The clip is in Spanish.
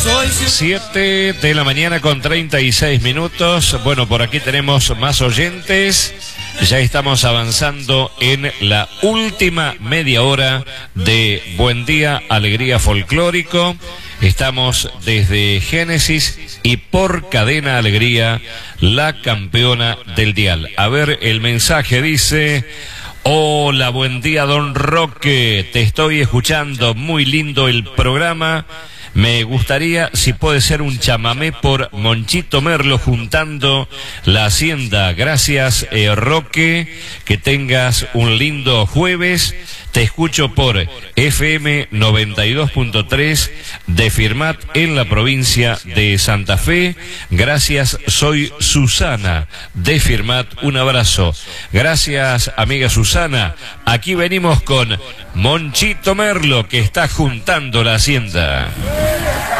7 de la mañana con 36 minutos. Bueno, por aquí tenemos más oyentes. Ya estamos avanzando en la última media hora de Buen Día, Alegría Folclórico. Estamos desde Génesis y por Cadena Alegría, la campeona del dial. A ver, el mensaje dice: hola, buen día, don Roque. Te estoy escuchando, muy lindo el programa. Me gustaría, si puede ser, un chamamé por Monchito Merlo juntando la hacienda. Gracias, Roque. Que tengas un lindo jueves. Te escucho por FM 92.3 de Firmat en la provincia de Santa Fe. Gracias, soy Susana de Firmat. Un abrazo. Gracias, amiga Susana. Aquí venimos con Monchito Merlo, que está juntando la hacienda.